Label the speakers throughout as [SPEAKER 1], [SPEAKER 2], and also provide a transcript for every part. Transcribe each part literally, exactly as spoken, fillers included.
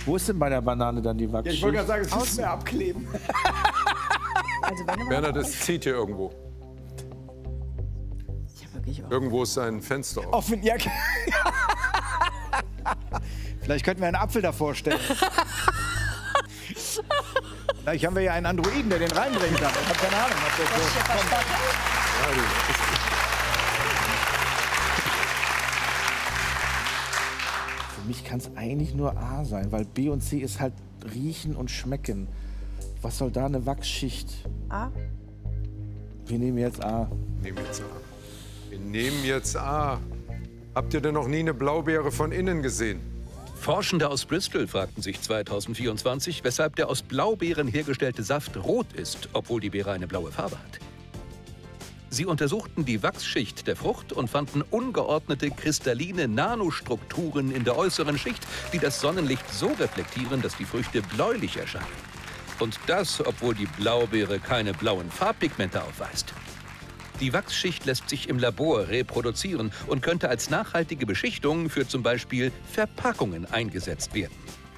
[SPEAKER 1] Wo ist denn bei der Banane dann die Wachsschicht?
[SPEAKER 2] Ja, ich wollte gerade sagen, es muss mehr abkleben.
[SPEAKER 3] Also wenn
[SPEAKER 4] Werner, das zieht hier irgendwo.
[SPEAKER 3] ja, wirklich auch.
[SPEAKER 4] Irgendwo ist ein Fenster offen.
[SPEAKER 2] Offen, ja. Vielleicht könnten wir einen Apfel davor stellen. Vielleicht haben wir ja einen Androiden, der den reinbringen kann. Ich habe keine Ahnung, ob das so kommt.
[SPEAKER 1] Für mich kann es eigentlich nur A sein, weil B und C ist halt riechen und schmecken. Was soll da eine Wachsschicht?
[SPEAKER 3] A?
[SPEAKER 1] Wir nehmen jetzt A.
[SPEAKER 4] Nehmen jetzt A. Wir nehmen jetzt A. Habt ihr denn noch nie eine Blaubeere von innen gesehen?
[SPEAKER 5] Forschende aus Bristol fragten sich zweitausendvierundzwanzig, weshalb der aus Blaubeeren hergestellte Saft rot ist, obwohl die Beere eine blaue Farbe hat. Sie untersuchten die Wachsschicht der Frucht und fanden ungeordnete kristalline Nanostrukturen in der äußeren Schicht, die das Sonnenlicht so reflektieren, dass die Früchte bläulich erscheinen. Und das, obwohl die Blaubeere keine blauen Farbpigmente aufweist. Die Wachsschicht lässt sich im Labor reproduzieren und könnte als nachhaltige Beschichtung für zum Beispiel Verpackungen eingesetzt werden.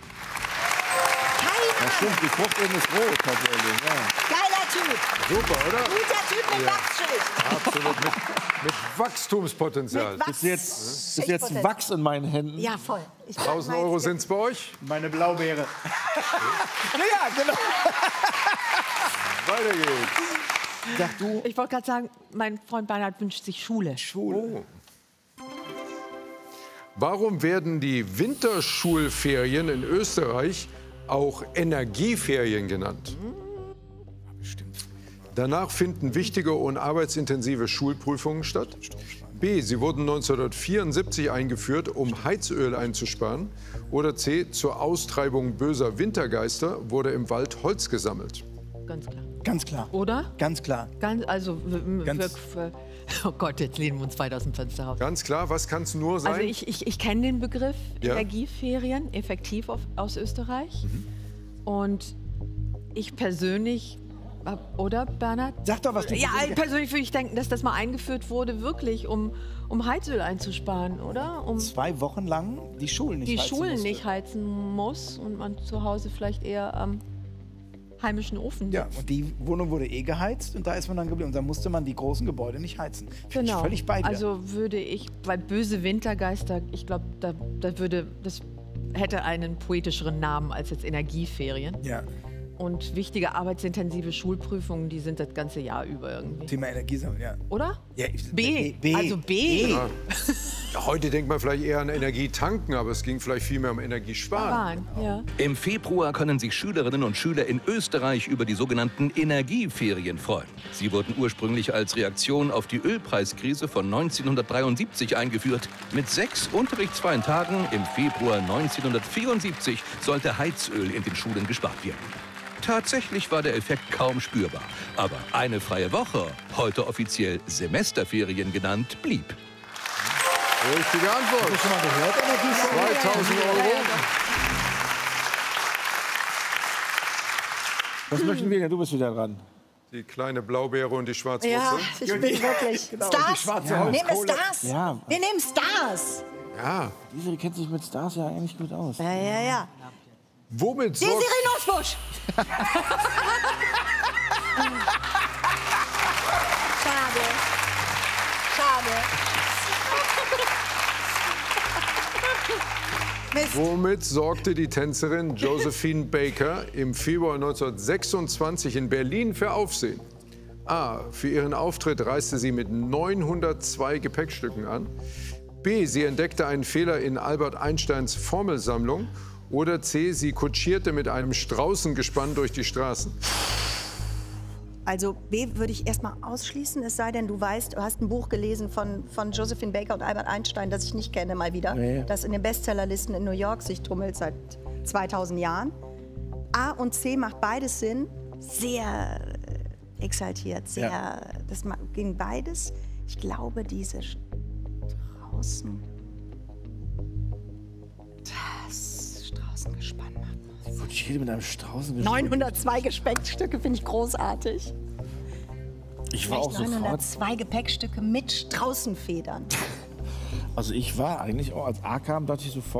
[SPEAKER 1] Ja, stimmt, die Frucht innen ist rot tatsächlich. Ja.
[SPEAKER 3] Geiler Typ.
[SPEAKER 4] Super, oder?
[SPEAKER 3] Guter Typ mit
[SPEAKER 4] Ja.
[SPEAKER 3] Wachsschicht.
[SPEAKER 4] Absolut. Mit, mit Wachstumspotenzial.
[SPEAKER 3] Mit
[SPEAKER 1] Ist jetzt, ist jetzt Wachs in meinen Händen?
[SPEAKER 3] Ja, voll. Ich
[SPEAKER 4] tausend Euro sind es bei euch.
[SPEAKER 2] Meine Blaubeere. Ja, genau.
[SPEAKER 4] Weiter geht's.
[SPEAKER 1] Sag du.
[SPEAKER 6] Ich wollte gerade sagen, mein Freund Bernhard wünscht sich Schule.
[SPEAKER 4] Oh. Warum werden die Winterschulferien in Österreich auch Energieferien genannt? Danach finden wichtige und arbeitsintensive Schulprüfungen statt. B. Sie wurden neunzehnhundertvierundsiebzig eingeführt, um Heizöl einzusparen. Oder C. Zur Austreibung böser Wintergeister wurde im Wald Holz gesammelt.
[SPEAKER 6] Ganz klar.
[SPEAKER 2] Ganz klar.
[SPEAKER 6] Oder?
[SPEAKER 2] Ganz klar.
[SPEAKER 6] Ganz, also, w-
[SPEAKER 2] Ganz-
[SPEAKER 6] wirk- für, oh Gott, jetzt lehnen wir uns weit aus dem Fenster raus.
[SPEAKER 4] Ganz klar, was kann es nur sein?
[SPEAKER 6] Also ich, ich, ich kenne den Begriff
[SPEAKER 4] Ja.
[SPEAKER 6] Energieferien, effektiv auf, aus Österreich. Und ich persönlich, hab- oder Bernhard?
[SPEAKER 2] Sag doch, was du
[SPEAKER 6] Ja, persönlich würde ich denken, dass das mal eingeführt wurde, wirklich, um, um Heizöl einzusparen, oder? Um
[SPEAKER 2] zwei Wochen lang die Schulen nicht
[SPEAKER 6] die
[SPEAKER 2] heizen
[SPEAKER 6] Schulen
[SPEAKER 2] musste.
[SPEAKER 6] nicht heizen muss und man zu Hause vielleicht eher am heimischen Ofen
[SPEAKER 2] Ja,
[SPEAKER 6] sitzt.
[SPEAKER 2] und die Wohnung wurde eh geheizt und da ist man dann geblieben. Und da musste man die großen Gebäude nicht heizen. Find
[SPEAKER 6] Genau.
[SPEAKER 2] Ich völlig bei dir.
[SPEAKER 6] Also würde ich, bei böse Wintergeister, ich glaube, da, da würde, das hätte einen poetischeren Namen als jetzt Energieferien.
[SPEAKER 2] ja,
[SPEAKER 6] Und wichtige arbeitsintensive Schulprüfungen, die sind das ganze Jahr über irgendwie.
[SPEAKER 2] Thema Energiesammeln, ja.
[SPEAKER 6] Oder?
[SPEAKER 2] ja ich,
[SPEAKER 6] B.
[SPEAKER 2] B.
[SPEAKER 6] Also B.
[SPEAKER 4] Ja. Heute denkt man vielleicht eher an Energietanken, aber es ging vielleicht vielmehr um Energiesparen.
[SPEAKER 6] Bahn, ja.
[SPEAKER 5] Im Februar können sich Schülerinnen und Schüler in Österreich über die sogenannten Energieferien freuen. Sie wurden ursprünglich als Reaktion auf die Ölpreiskrise von neunzehnhundertdreiundsiebzig eingeführt. Mit sechs unterrichtsfreien Tagen im Februar neunzehnhundertvierundsiebzig sollte Heizöl in den Schulen gespart werden. Tatsächlich war der Effekt kaum spürbar. Aber eine freie Woche, heute offiziell Semesterferien genannt, blieb.
[SPEAKER 4] Richtige Antwort.
[SPEAKER 2] Hast du schon mal gehört, Energiesammeln?
[SPEAKER 4] zweitausend Euro.
[SPEAKER 1] Was möchten wir denn? Du bist wieder dran.
[SPEAKER 4] Die kleine Blaubeere und die Schwarzwurzel.
[SPEAKER 3] Ja, ich bin wirklich.
[SPEAKER 2] Genau,
[SPEAKER 3] Stars?
[SPEAKER 2] die schwarze
[SPEAKER 3] Nehmen wir
[SPEAKER 2] Holzkohle.
[SPEAKER 3] Stars?
[SPEAKER 1] Ja.
[SPEAKER 3] Wir nehmen Stars.
[SPEAKER 4] Ja.
[SPEAKER 1] Diese kennt sich mit Stars ja eigentlich gut aus.
[SPEAKER 3] Ja, ja, ja.
[SPEAKER 4] Womit
[SPEAKER 3] Die
[SPEAKER 4] sorgt...
[SPEAKER 3] Siriusbusch. Schade. Schade. Mist.
[SPEAKER 4] Womit sorgte die Tänzerin Josephine Baker im Februar neunzehnhundertsechsundzwanzig in Berlin für Aufsehen? A. Für ihren Auftritt reiste sie mit neunhundertzwei Gepäckstücken an. B. Sie entdeckte einen Fehler in Albert Einsteins Formelsammlung. Oder C. Sie kutschierte mit einem Straußengespann durch die Straßen.
[SPEAKER 3] Also B würde ich erstmal ausschließen, es sei denn, du weißt, du hast ein Buch gelesen von, von Josephine Baker und Albert Einstein, das ich nicht kenne, mal wieder,
[SPEAKER 1] Nee.
[SPEAKER 3] das in den Bestsellerlisten in New York sich tummelt seit zweitausend Jahren. A und C macht beides Sinn, sehr äh, exaltiert, sehr,
[SPEAKER 2] Ja.
[SPEAKER 3] das ma- ging beides. Ich glaube, diese Straußen, das Straußengespann macht man.
[SPEAKER 1] Kutschierte mit einem Straußen.
[SPEAKER 3] neunhundertzwei Gepäckstücke finde ich großartig.
[SPEAKER 1] Ich war auch
[SPEAKER 3] Vielleicht
[SPEAKER 1] sofort.
[SPEAKER 3] neunhundertzwei Gepäckstücke mit Straußenfedern.
[SPEAKER 1] Also ich war eigentlich auch, als A kam, dachte ich sofort.